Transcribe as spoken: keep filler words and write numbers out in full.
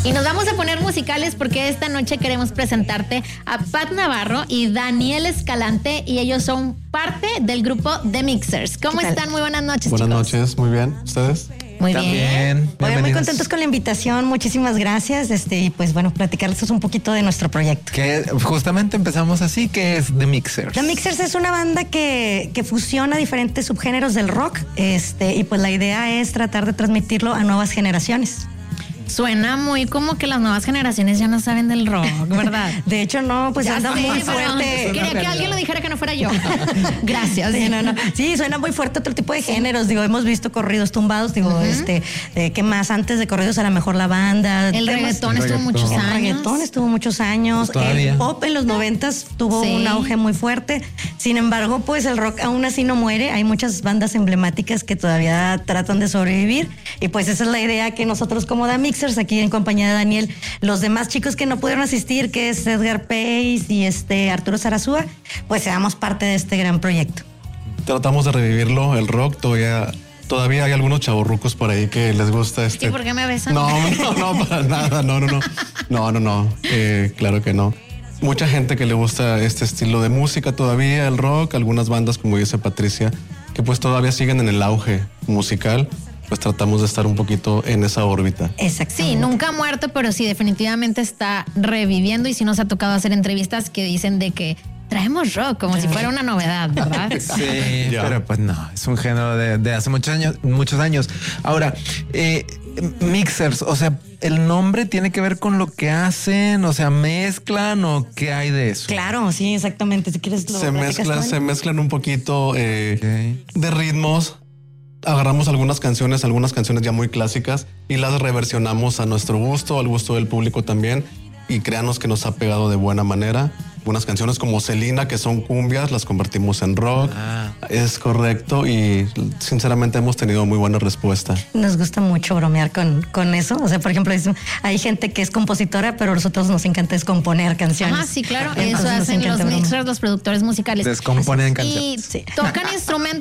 Y nos vamos a poner musicales porque esta noche queremos presentarte a Pat Navarro y Daniel Escalante, y ellos son parte del grupo The Mixers. ¿Cómo están? Muy buenas noches, Buenas chicos. noches, muy bien. ¿Ustedes? Muy También. bien. Oye, muy contentos con la invitación, muchísimas gracias. Este, y pues bueno, platicarles un poquito de nuestro proyecto. Que justamente empezamos así, que es The Mixers. The Mixers es una banda que, que fusiona diferentes subgéneros del rock, este, y pues la idea es tratar de transmitirlo a nuevas generaciones. Suena muy como que las nuevas generaciones ya no saben del rock, ¿verdad? De hecho, no, pues Ya anda sé, muy pero fuerte. Quería que alguien lo dijera que no fuera yo. Gracias. Sí, no, no. Sí, suena muy fuerte otro tipo de géneros. Digo, hemos visto corridos tumbados, digo, uh-huh. este, eh, ¿qué más? Antes de corridos a lo mejor la banda. El reggaetón estuvo reggaetón. muchos El años. reggaetón estuvo muchos años. Todavía. El pop en los noventas tuvo Sí. un auge muy fuerte. Sin embargo, pues el rock aún así no muere. Hay muchas bandas emblemáticas que todavía tratan de sobrevivir. Y pues esa es la idea que nosotros como The Mixers, aquí en compañía de Daniel, los demás chicos que no pudieron asistir, que es Edgar Pace y este Arturo Sarazúa, pues seamos parte de este gran proyecto. Tratamos de revivirlo, el rock. Todavía, todavía hay algunos chavorrucos por ahí que les gusta este. ¿Y por qué me besan? No, no, no, para nada. No, no, no. No, no, no. Eh, claro que no. Mucha gente que le gusta este estilo de música todavía, el rock, algunas bandas, como dice Patricia, que pues todavía siguen en el auge musical. Pues tratamos de estar un poquito en esa órbita. Exacto. Sí, nunca ha muerto, pero sí, definitivamente está reviviendo, y sí nos ha tocado hacer entrevistas que dicen de que traemos rock como si fuera una novedad, ¿verdad? Sí, Ya. pero pues no, es un género de, de hace muchos años, muchos años. Ahora, eh, Mixers, o sea, ¿el nombre tiene que ver con lo que hacen? O sea, ¿mezclan o qué hay de eso? Claro, sí, exactamente. Si quieres lo Se platicas mezclan, tú, se mezclan un poquito eh, Ok. de ritmos. Agarramos algunas canciones, algunas canciones ya muy clásicas, y las reversionamos a nuestro gusto, al gusto del público también. Y créanos que nos ha pegado de buena manera. Unas canciones como Selena, que son cumbias, las convertimos en rock. Ah. Es correcto, y sinceramente hemos tenido muy buena respuesta. Nos gusta mucho bromear con, con eso. O sea, por ejemplo, es- hay gente que es compositora, pero a nosotros nos encanta es componer canciones. Ajá, sí, claro. Entonces Eso nos hacen encanta los bromear. mixers, los productores musicales. Descomponen Y canciones. Sí. tocan instrumentos